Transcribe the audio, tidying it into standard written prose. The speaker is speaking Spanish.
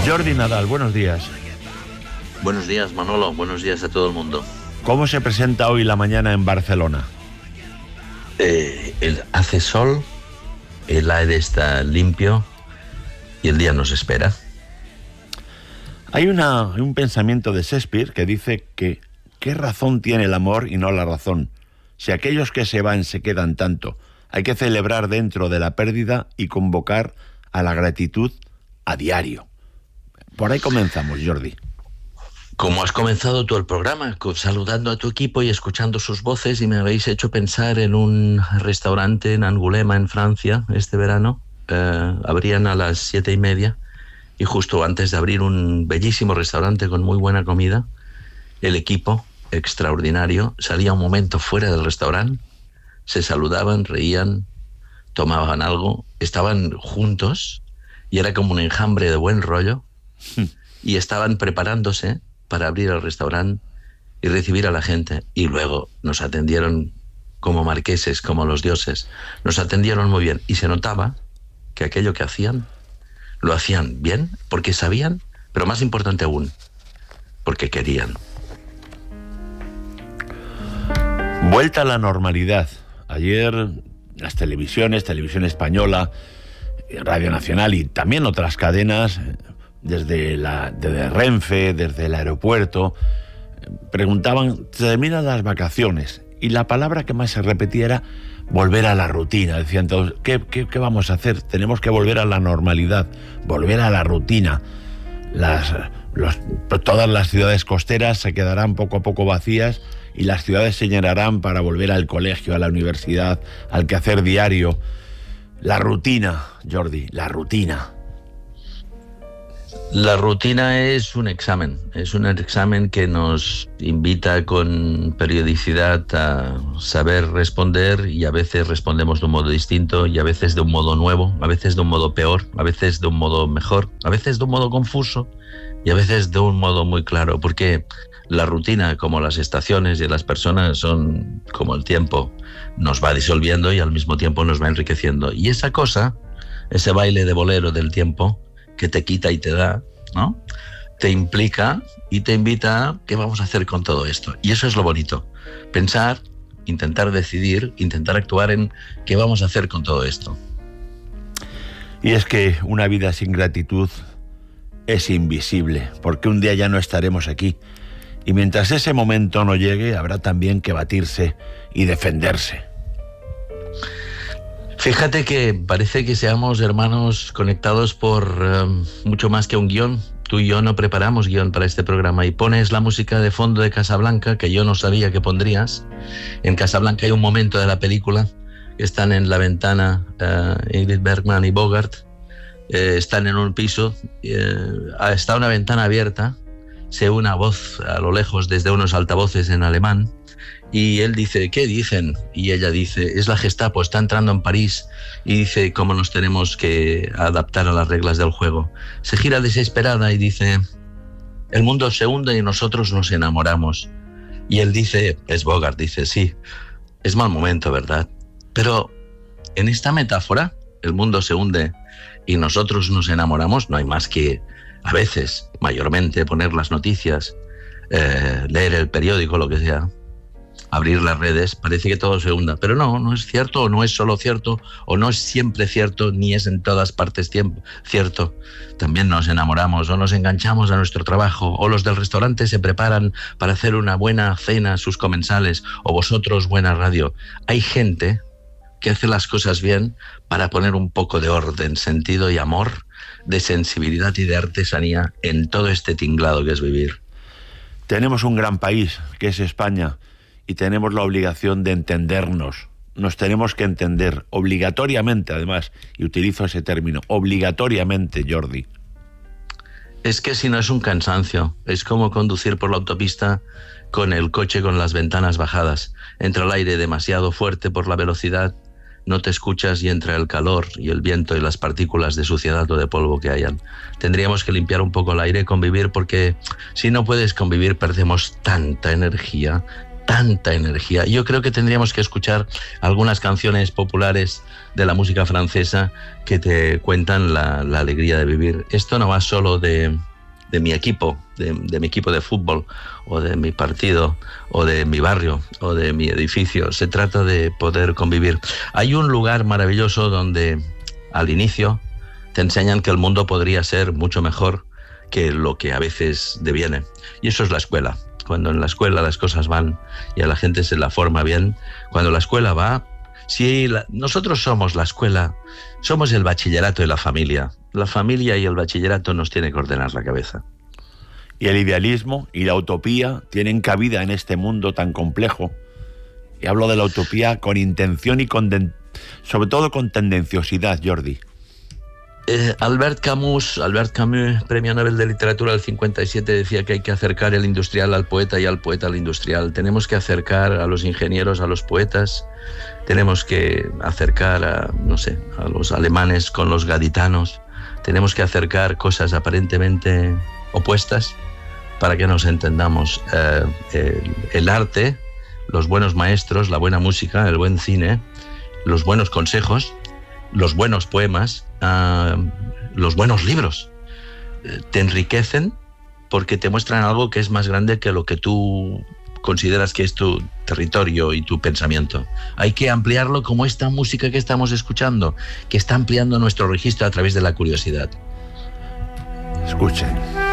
Jordi Nadal, buenos días. Buenos días, Manolo. Buenos días a todo el mundo. ¿Cómo se presenta hoy la mañana en Barcelona? Hace sol, el aire está limpio y el día nos espera. Hay un pensamiento de Shakespeare que dice que ¿qué razón tiene el amor y no la razón? Si aquellos que se van se quedan tanto, hay que celebrar dentro de la pérdida y convocar a la gratitud a diario. Por ahí comenzamos, Jordi. Como has comenzado tú el programa, saludando a tu equipo y escuchando sus voces, y me habéis hecho pensar en un restaurante en Angulema, en Francia, este verano. Abrían a las 7:30 y justo antes de abrir un bellísimo restaurante con muy buena comida, el equipo, extraordinario, salía un momento fuera del restaurante, se saludaban, reían, tomaban algo, estaban juntos y era como un enjambre de buen rollo y estaban preparándose para abrir el restaurante y recibir a la gente, y luego nos atendieron como marqueses, como los dioses, nos atendieron muy bien y se notaba que aquello que hacían lo hacían bien porque sabían, pero más importante aún, porque querían. Vuelta a la normalidad. Ayer las televisiones, Televisión Española, Radio Nacional y también otras cadenas, desde Renfe, desde el aeropuerto, preguntaban, terminan las vacaciones, y la palabra que más se repetía era volver a la rutina. Decían todos, ¿qué vamos a hacer? Tenemos que volver a la normalidad, volver a la rutina. Todas las ciudades costeras se quedarán poco a poco vacías y las ciudades se llenarán para volver al colegio, a la universidad, al quehacer diario. La rutina, Jordi, la rutina. La rutina es un examen que nos invita con periodicidad a saber responder, y a veces respondemos de un modo distinto y a veces de un modo nuevo, a veces de un modo peor, a veces de un modo mejor, a veces de un modo confuso y a veces de un modo muy claro, porque la rutina, como las estaciones y las personas, son como el tiempo, nos va disolviendo y al mismo tiempo nos va enriqueciendo. Y esa cosa, ese baile de bolero del tiempo que te quita y te da, ¿no?, te implica y te invita a qué vamos a hacer con todo esto. Y eso es lo bonito, pensar, intentar decidir, intentar actuar en qué vamos a hacer con todo esto. Y es que una vida sin gratitud es invisible, porque un día ya no estaremos aquí. Y mientras ese momento no llegue, habrá también que batirse y defenderse. Fíjate que parece que seamos hermanos conectados por mucho más que un guión. Tú y yo no preparamos guión para este programa, y pones la música de fondo de Casablanca, que yo no sabía que pondrías. En Casablanca hay un momento de la película que están en la ventana, Ingrid Bergman y Bogart, están en un piso, está una ventana abierta, se oye una voz a lo lejos desde unos altavoces en alemán, y él dice, ¿qué dicen? Y ella dice, es la Gestapo, está entrando en París, y dice, ¿cómo nos tenemos que adaptar a las reglas del juego? Se gira desesperada y dice, el mundo se hunde y nosotros nos enamoramos. Y él dice, es Bogart, dice, sí, es mal momento, ¿verdad? Pero en esta metáfora, el mundo se hunde y nosotros nos enamoramos, no hay más que, a veces, mayormente, poner las noticias, leer el periódico, lo que sea, abrir las redes, parece que todo se hunda. Pero no es cierto, o no es solo cierto, o no es siempre cierto, ni es en todas partes cierto. También nos enamoramos o nos enganchamos a nuestro trabajo, o los del restaurante se preparan para hacer una buena cena a sus comensales, o vosotros buena radio. Hay gente que hace las cosas bien para poner un poco de orden, sentido y amor, de sensibilidad y de artesanía en todo este tinglado que es vivir. Tenemos un gran país, que es España, y tenemos la obligación de entendernos. Nos tenemos que entender obligatoriamente, además, y utilizo ese término, obligatoriamente, Jordi. Es que si no es un cansancio, es como conducir por la autopista con el coche con las ventanas bajadas. Entra el aire demasiado fuerte por la velocidad, no te escuchas y entra el calor y el viento y las partículas de suciedad o de polvo que hayan. Tendríamos que limpiar un poco el aire, convivir, porque si no puedes convivir perdemos tanta energía tanta energía. Yo creo que tendríamos que escuchar algunas canciones populares de la música francesa que te cuentan la alegría de vivir. Esto no va solo de mi equipo, de mi equipo de fútbol, o de mi partido, o de mi barrio, o de mi edificio. Se trata de poder convivir. Hay un lugar maravilloso donde al inicio te enseñan que el mundo podría ser mucho mejor que lo que a veces deviene. Y eso es la escuela. Cuando en la escuela las cosas van y a la gente se la forma bien, cuando la escuela va, nosotros somos la escuela, somos el bachillerato y la familia. La familia y el bachillerato nos tiene que ordenar la cabeza. Y el idealismo y la utopía tienen cabida en este mundo tan complejo. Y hablo de la utopía con intención y sobre todo con tendenciosidad, Jordi. Albert Camus, premio Nobel de Literatura del 57, decía que hay que acercar el industrial al poeta y al poeta al industrial. Tenemos que acercar a los ingenieros a los poetas, tenemos que acercar a los alemanes con los gaditanos, tenemos que acercar cosas aparentemente opuestas para que nos entendamos. El arte, los buenos maestros, la buena música, el buen cine, los buenos consejos, los buenos poemas, los buenos libros, te enriquecen porque te muestran algo que es más grande que lo que tú consideras que es tu territorio y tu pensamiento. Hay que ampliarlo como esta música que estamos escuchando, que está ampliando nuestro registro a través de la curiosidad. Escuchen.